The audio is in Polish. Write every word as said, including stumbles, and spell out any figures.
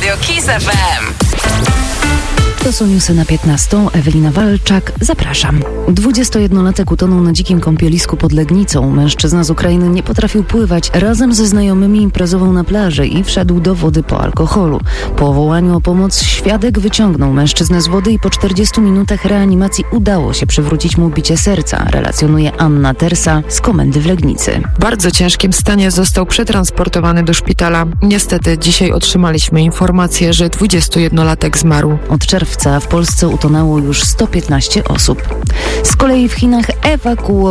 Radio Kiss F M. To są newsy na piętnastą. Ewelina Walczak, zapraszam. dwudziestojednolatek utonął na dzikim kąpielisku pod Legnicą. Mężczyzna z Ukrainy nie potrafił pływać. Razem ze znajomymi imprezował na plaży i wszedł do wody po alkoholu. Po wołaniu o pomoc świadek wyciągnął mężczyznę z wody i po czterdziestu minutach reanimacji udało się przywrócić mu bicie serca, relacjonuje Anna Tersa z komendy w Legnicy. W bardzo ciężkim stanie został przetransportowany do szpitala. Niestety dzisiaj otrzymaliśmy informację, że dwudziestojednolatek zmarł. Od czerwca w Polsce utonęło już sto piętnaście osób. Z kolei w Chinach ewakuowano